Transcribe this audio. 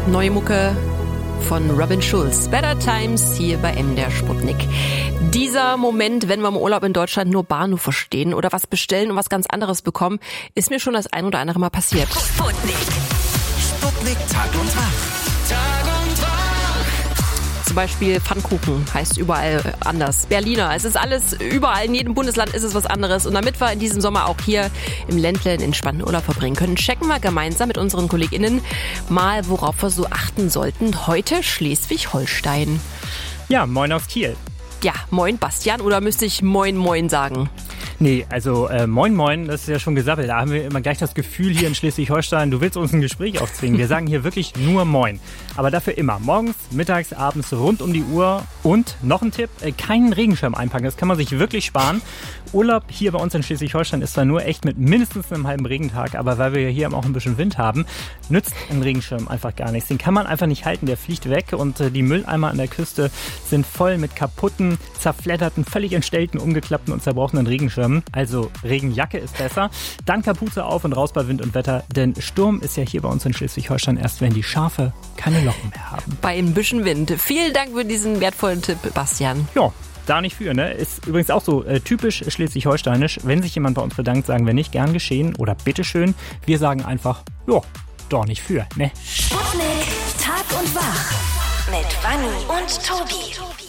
Neue Mucke von Robin Schulz. Better Times hier bei MDR Sputnik. Dieser Moment, wenn wir im Urlaub in Deutschland nur Bahnhof verstehen oder was bestellen und was ganz anderes bekommen, ist mir schon das ein oder andere Mal passiert. Sputnik. Sputnik Tag und Wach. Zum Beispiel Pfannkuchen heißt überall anders. Berliner. Es ist alles, überall in jedem Bundesland ist es was anderes. Und damit wir in diesem Sommer auch hier im Ländle einen entspannten Urlaub verbringen können, checken wir gemeinsam mit unseren KollegInnen mal, worauf wir so achten sollten. Heute Schleswig-Holstein. Ja, moin aus Kiel. Ja, moin Bastian, oder müsste ich moin moin sagen? Nee, also moin moin, das ist ja schon gesabbelt. Da haben wir immer gleich das Gefühl hier in Schleswig-Holstein, du willst uns ein Gespräch aufzwingen. Wir sagen hier wirklich nur moin. Aber dafür immer morgens, mittags, abends, rund um die Uhr. Und noch ein Tipp, keinen Regenschirm einpacken. Das kann man sich wirklich sparen. Urlaub hier bei uns in Schleswig-Holstein ist zwar nur echt mit mindestens einem halben Regentag, aber weil wir hier auch ein bisschen Wind haben, nützt ein Regenschirm einfach gar nichts. Den kann man einfach nicht halten, der fliegt weg und die Mülleimer an der Küste sind voll mit kaputten, zerfledderten, völlig entstellten, umgeklappten und zerbrochenen Regenschirmen. Also Regenjacke ist besser. Dann Kapuze auf und raus bei Wind und Wetter, denn Sturm ist ja hier bei uns in Schleswig-Holstein erst, wenn die Schafe keine Locken mehr haben. Bei ein bisschen Wind. Vielen Dank für diesen wertvollen Tipp, Bastian. Ja. Da nicht für, ne? Ist übrigens auch so typisch schleswig-holsteinisch. Wenn sich jemand bei uns bedankt, sagen wir nicht gern geschehen oder bitteschön. Wir sagen einfach, ja, doch nicht für, ne? Sputnik, Tag und Wach mit Wanni und Tobi.